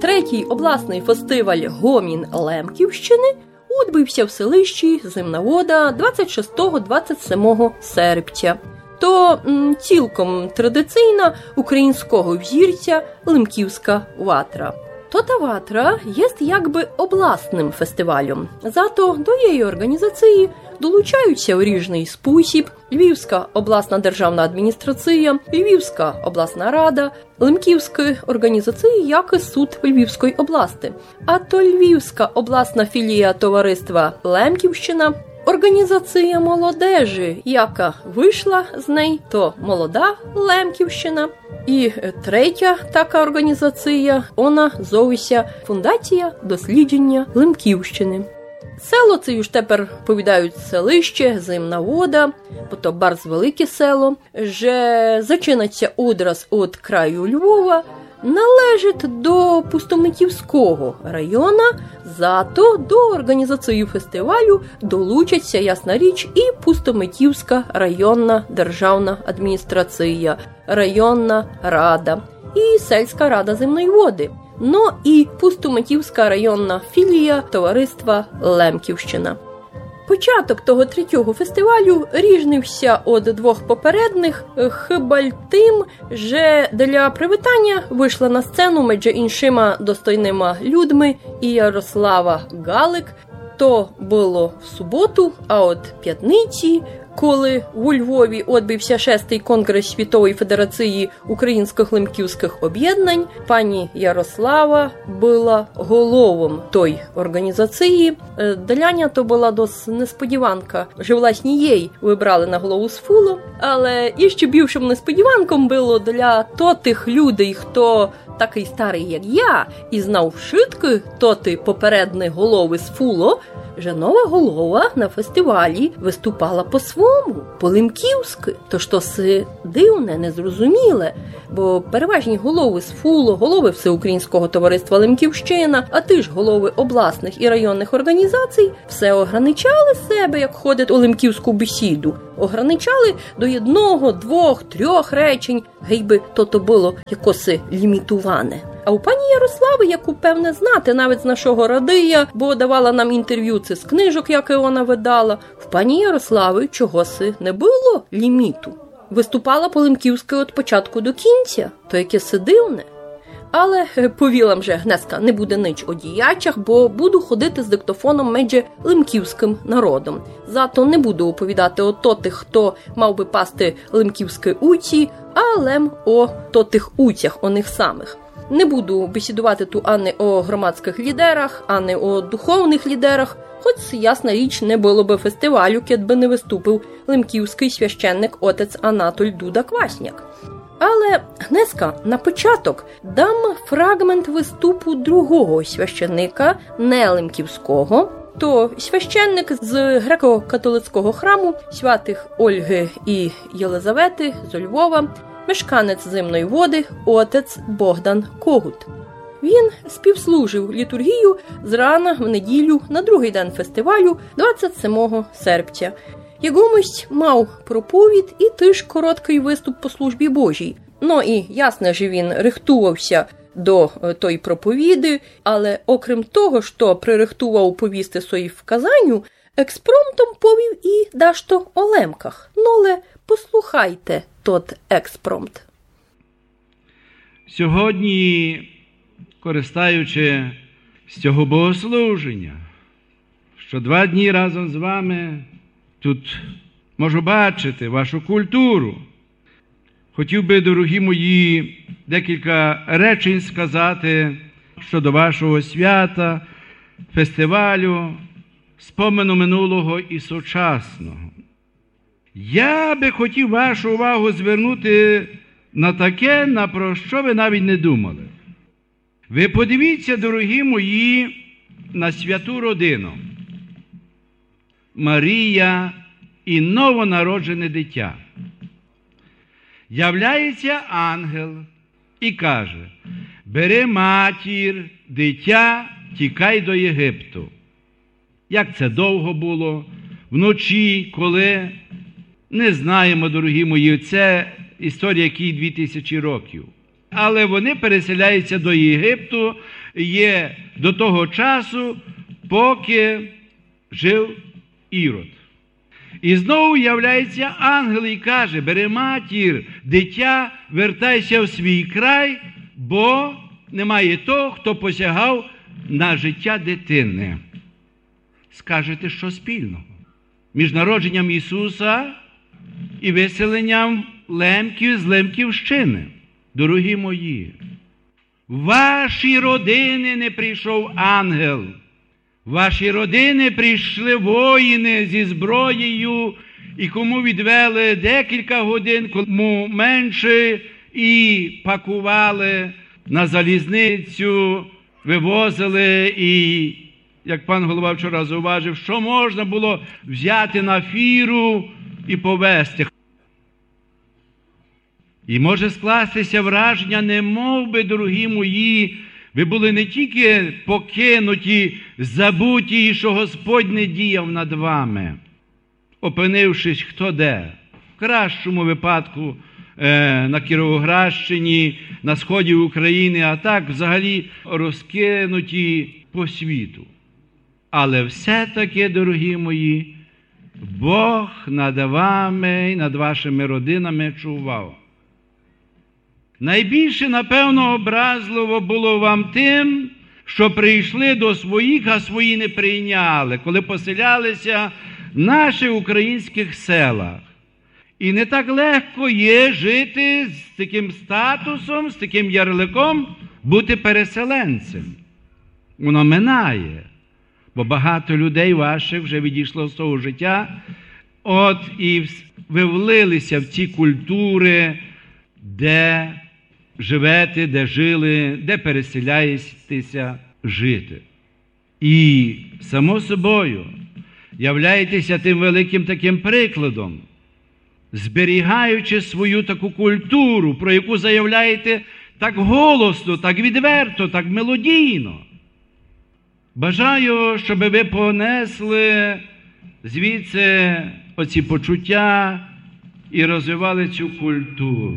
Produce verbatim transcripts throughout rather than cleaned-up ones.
третій обласний фестиваль «Гомін Лемківщини» відбувся в селищі Зимновода двадцять шостого - двадцять сьомого серпня. То м, цілком традиційна українського взірця Лемківська ватра. Тота ватра є якби обласним фестивалем. Зато до її організації долучаються в різний спосіб Львівська обласна державна адміністрація, Львівська обласна рада, Лемківські організації, як і суд Львівської області. А то Львівська обласна філія товариства Лемківщина, організація молодежі, яка вийшла з неї, то молода Лемківщина. І третя така організація, вона зовуся Фундація дослідження Лемківщини. Село це ж тепер повідають селище, Зимновода, бо то барз велике село, же зачинається одраз від краю Львова, належить до Пустомитівського району, зато до організації фестивалю долучаться, ясна річ, і Пустомитівська районна державна адміністрація, районна рада і сільська рада Зимноводи. Ну і Пустомитівська районна філія товариства Лемківщина. Початок того третього фестивалю різнився від двох попередних, хіба й тим, що для привітання вийшла на сцену між іншими достойними людьми і Ярослава Галик. То було в суботу, а от п'ятниці, коли у Львові відбувся шестий конгрес Світової Федерації українських лемківських об'єднань, пані Ярослава була головом той організації. Для неї то була досить несподіванка, що власне їй вибрали на голову з фулу, але іще більшим несподіванком було для тих людей, хто такий старий, як я, і знав шитки тоти попередні голови з фуло, що нова голова на фестивалі виступала по-свому, по-лемківськи. То що си дивне, незрозуміле, бо переважні голови з фуло, голови Всеукраїнського товариства Лемківщина, а ти ж голови обласних і районних організацій, все ограничали себе, як ходить у лемківську бесіду. Ограничали до одного, двох, трьох речень, гейби то-то було якось лімітуване. А у пані Ярослави, яку, певне, знати навіть з нашого радия, бо давала нам інтерв'ю це з книжок, які вона видала, в пані Ярослави чогоси не було ліміту. Виступала по-лемківськи від початку до кінця, то яке се дивне. Але повілам же, Гнеска, не буде нич о діячах, бо буду ходити з диктофоном між лемківським народом. Зато не буду оповідати о тотих, хто мав би пасти лемківські уці, а лем о тотих уцях, о них самих. Не буду бесідувати ту ані о громадських лідерах, ані о духовних лідерах, хоч, ясна річ, не було би фестивалю, кед би не виступив лемківський священник отець Анатоль Дуда-Квасняк. Але, Гнеска, на початок дам фрагмент виступу другого священника, не лемківського, то священник з греко-католицького храму святих Ольги і Єлизавети з Львова, мешканець Зимної води, отець Богдан Когут. Він співслужив літургію зрана в неділю на другий день фестивалю двадцять сьомого серпня. Єгомість мав проповідь і теж короткий виступ по службі Божій. Ну і ясно, що він рихтувався до тої проповіді, але окрім того, що пририхтував повісти свої вказанню, експромтом повів і дашто о лемках. Ну, але послухайте тот експромт. Сьогодні, користаючи з цього богослуження, що два дні разом з вами тут можу бачити вашу культуру, хотів би, дорогі мої, декілька речень сказати щодо вашого свята, фестивалю, спомену минулого і сучасного. Я би хотів вашу увагу звернути на таке, на про що ви навіть не думали. Ви подивіться, дорогі мої, на святу родину. Марія і новонароджене дитя. Являється ангел і каже: бери матір, дитя, тікай до Єгипту. Як це довго було? Вночі, коли? Не знаємо, дорогі мої, це історія, якій дві тисячі років. Але вони переселяються до Єгипту, є до того часу, поки жив Ірод. І знову являється ангел і каже: бери матір, дитя, вертайся в свій край, бо немає того, хто посягав на життя дитини. Скажете, що спільного між народженням Ісуса і виселенням лемків з Лемківщини? Дорогі мої, в ваші родини не прийшов ангел. В ваші родини прийшли воїни зі зброєю, і кому відвели декілька годин, кому менше, і пакували на залізницю, вивозили, і, як пан голова вчора зауважив, що можна було взяти на фіру і повезти. І може скластися враження, немов би, дорогі мої, ви були не тільки покинуті, забуті, і що Господь не діяв над вами, опинившись хто де. В кращому випадку е, на Кіровоградщині, на сході України, а так взагалі розкинуті по світу. Але все-таки, дорогі мої, Бог над вами і над вашими родинами чував. Найбільше, напевно, образливо було вам тим, що прийшли до своїх, а свої не прийняли, коли поселялися в наших українських селах. І не так легко є жити з таким статусом, з таким ярликом, бути переселенцем. Воно минає, бо багато людей ваших вже відійшло з того життя, от і ви влилися в ці культури, де живете, де жили, де переселяєтеся жити. І, само собою, являєтеся тим великим таким прикладом, зберігаючи свою таку культуру, про яку заявляєте так голосно, так відверто, так мелодійно. Бажаю, щоб ви понесли звідси оці почуття і розвивали цю культуру.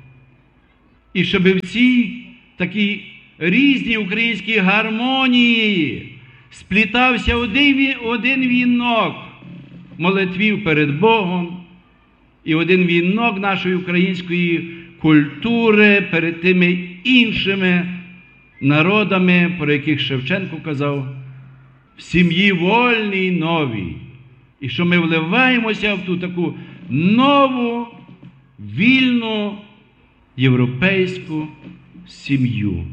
І щоб в цій такій різній українській гармонії сплітався один, один вінок молитвів перед Богом і один вінок нашої української культури перед тими іншими народами, про яких Шевченко казав, в сім'ї вольній новій. І що ми вливаємося в ту таку нову, вільну, європейську сім'ю.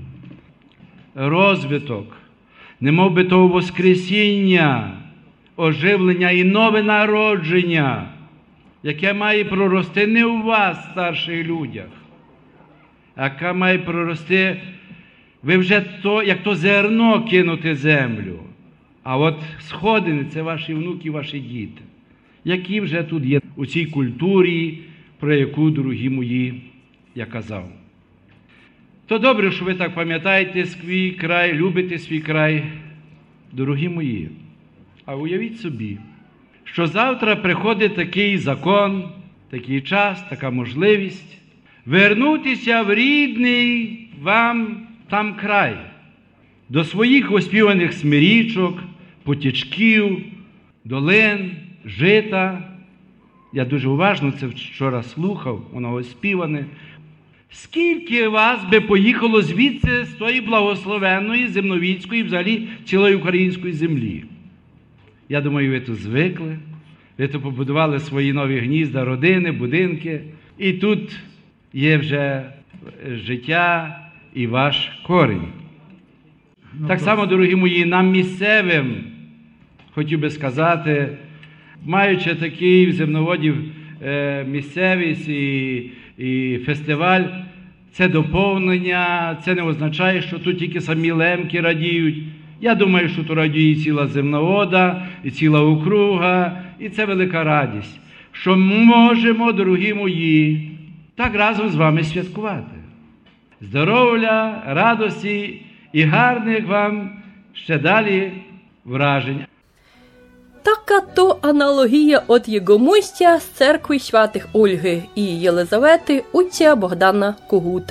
Розвиток, немов би того воскресіння, оживлення і нове народження, яке має прорости не у вас, старших людях, а яке має прорости, ви вже то, як то зерно кинути землю. А от сходини – це ваші внуки, ваші діти, які вже тут є у цій культурі, про яку, дорогі мої, я казав. То добре, що ви так пам'ятаєте свій край, любите свій край, дорогі мої. А уявіть собі, що завтра приходить такий закон, такий час, така можливість вернутися в рідний вам там край, до своїх оспіваних смирічок, потічків, долин, жита. Я дуже уважно це вчора слухав, воно оспіване. Скільки вас би поїхало звідси з тої благословенної, земновідської, взагалі цілої української землі? Я думаю, ви тут звикли, ви тут побудували свої нові гнізда, родини, будинки, і тут є вже життя і ваш корінь. Ну, так само, дорогі мої, нам місцевим, хотів би сказати, маючи такий в земноводів е, місцевість і, і фестиваль, це доповнення, це не означає, що тут тільки самі лемки радіють. Я думаю, що тут радіє ціла земновода, і ціла округа, і це велика радість, що можемо, дорогі мої, так разом з вами святкувати. Здоров'я, радості і гарних вам ще далі вражень. Така то аналогія от Єгомостя з церкви святих Ольги і Єлизавети отця Богдана Когута.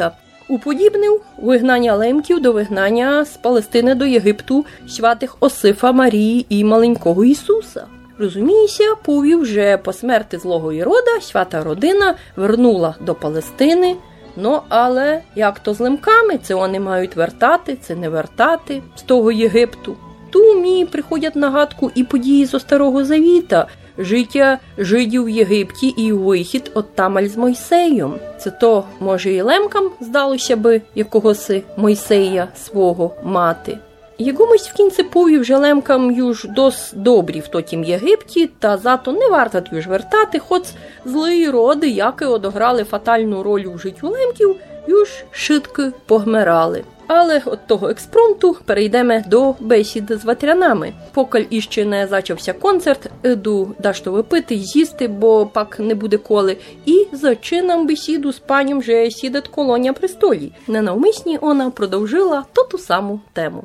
уподібнив вигнання лемків до вигнання з Палестини до Єгипту святих Осифа, Марії і маленького Ісуса. Розуміється, повів вже по смерти злого Ірода свята родина вернула до Палестини. Ну, але як то з лемками, це вони мають вертати, це не вертати з того Єгипту. Ту мені приходять на гадку і події зо Старого Завіта, життя жидів в Єгипті і вихід от тамаль з Мойсеєм. Це то, може, і лемкам здалося би якогось Мойсея свого мати. Якомусь в кінці повів же лемкам юж дос добрі в тотім Єгипті, та зато не варто юж вертати, хоч злої роди, які одограли фатальну роль у життю лемків, юж швидко погмирали. Але от того експромту перейдемо до бесід з ватрянами. Покаль іще не зачався концерт, іду дашто випити й з'їсти, бо пак не буде коли. І зачинам бесіду з панем же сідать колоня при столі. Ненавмисні вона продовжила то ту саму тему.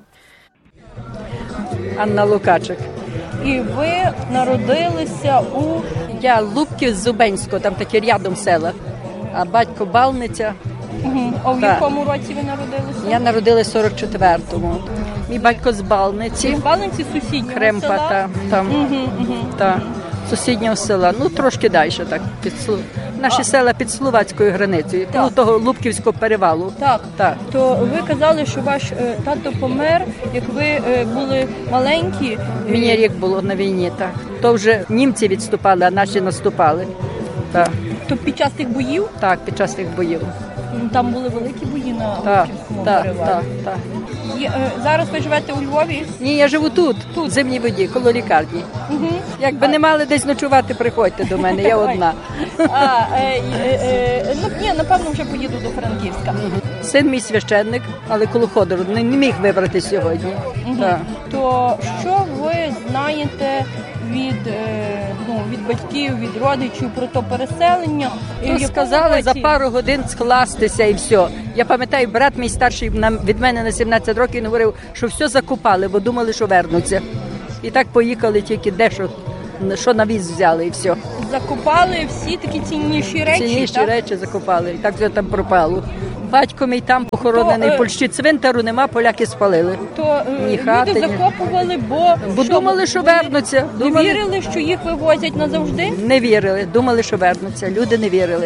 Анна Лукачик. І ви народилися у... Я Лубків з Зубенського, там таке рядом села. А батько Балниця. Угу. А в Так. якому році ви народилися? Я народилась в сорок четвертому. Мій батько з Балниці. В Балниці сусіднього Кремпа, села? та, там, Угу, угу. та, сусіднього села. Ну, трошки далі, так, під, Слу- наші села під словацькою границею, Так. ну, того Лубківського перевалу. Так. Так. То ви казали, що ваш е, тато помер, як ви е, були маленькі. Мені рік було на війні, так. То вже німці відступали, а наші наступали. Так, То під час тих боїв, так, під час тих боїв. м, там були великі бої на Так, Лубківському так, перевалі. так, так. Є, е, зараз ви живете у Львові? Ні, я живу тут, тут, в Зимній Воді, коло лікарні. Угу. Якби не мали десь ночувати, приходьте до мене, я одна. А, е, е, е, ну, ні, напевно, вже поїду до Франківська. Син мій священник, але коло Ходору не, не міг вибрати сьогодні. Мгм. Так. То що ви знаєте від, е, ну, від батьків, від родичів про то переселення? І в То якому сказали році? за пару годин скластися і все. Я пам'ятаю, брат мій старший нам- від мене на сімнадцять років він говорив, що все закупали, бо думали, що вернуться. І так поїхали тільки дещо, що на віз взяли і все. Закупали всі такі цінніші речі, Цінніші так? речі закупали, і так все там пропало. Батько мій там похоронений, То, е, в Польщі цвинтару нема, поляки спалили. То е, Ні хати, люди ні- закопували, бо, Бо думали, що вернуться. Не Думали, вірили, що їх вивозять назавжди? не вірили, думали, що вернуться. Люди не вірили.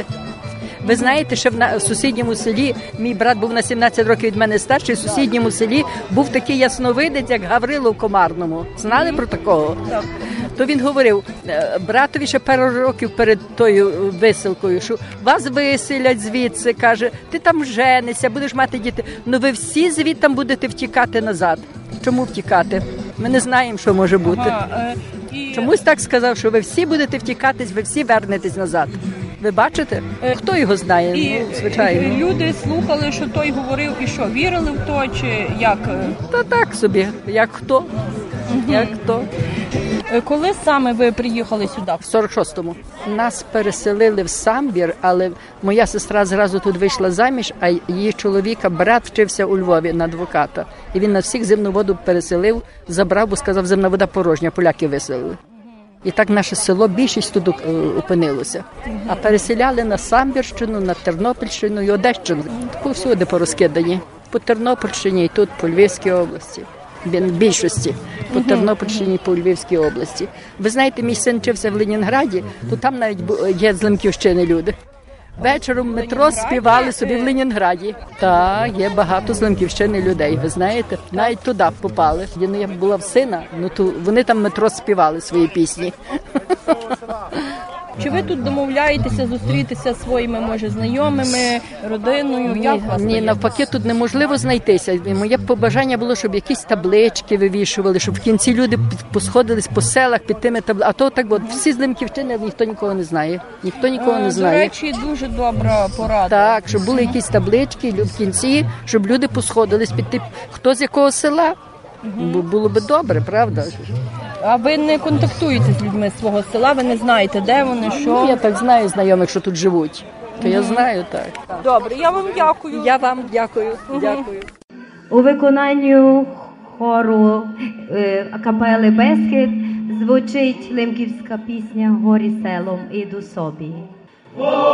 Ви знаєте, що в, на, в сусідньому селі, мій брат був на сімнадцять років від мене старший, в сусідньому селі був такий ясновидець, як Гаврило в Комарному. Знали про такого? Так. То він говорив е, братові ще пару років перед тою висилкою, що вас виселять звідси, каже, ти там женишся, будеш мати діти, ну ви всі звідти будете втікати назад. Чому втікати? Ми не знаємо, що може бути. Ага, е, і... Чомусь так сказав, що ви всі будете втікатись, ви всі вернетесь назад. Ви бачите? Хто його знає? І Ну, звичайно. люди слухали, що той говорив, і що, вірили в то, чи як? Та так собі, як хто? Як хто? Е, Коли саме ви приїхали сюди? В сорок шостому. Нас переселили в Самбір, але моя сестра зразу тут вийшла заміж, а її чоловіка, брат, вчився у Львові на адвоката. І він на всіх земну воду переселив, забрав, бо сказав, земна вода порожня, поляки виселили. І так наше село, більшість тут е, опинилося. А переселяли на Самбірщину, на Тернопільщину і Одещину. Повсюди порозкидані. По Тернопільщині і тут, по Львівській області. Він більшості по Тернопільщині, по Львівській області. Ви знаєте, мій син вчився в Ленінграді, то там навіть бу- є з Лемківщини люди. Вечором в метро співали собі в Ленінграді. Так, є багато з Лемківщини людей, ви знаєте, навіть туди попали. Я, ну, я була в сина, ну то вони там в метро співали свої пісні. Чи ви тут домовляєтеся зустрітися зі своїми, може, знайомими, родиною? Як у вас Ні, є? навпаки, тут неможливо знайтися. І моє побажання було, щоб якісь таблички вивішували, щоб в кінці люди під- посходились по селах під тими табличками. А то так, от всі з Лемківщини, ніхто нікого не знає. Ніхто нікого Е, не До знає. речі, дуже добра порада. Так, щоб були якісь таблички лю- в кінці, щоб люди посходились під тип, хто з якого села. Бу- Було би добре, правда? А ви не контактуєте з людьми з свого села, ви не знаєте, де вони, Ну, що? я так знаю знайомих, що тут живуть. То я знаю так. Добре, я вам дякую. Я вам дякую. Дякую. У виконанню хору е, акапели Бескид звучить лемківська пісня «Горі селом іду собі».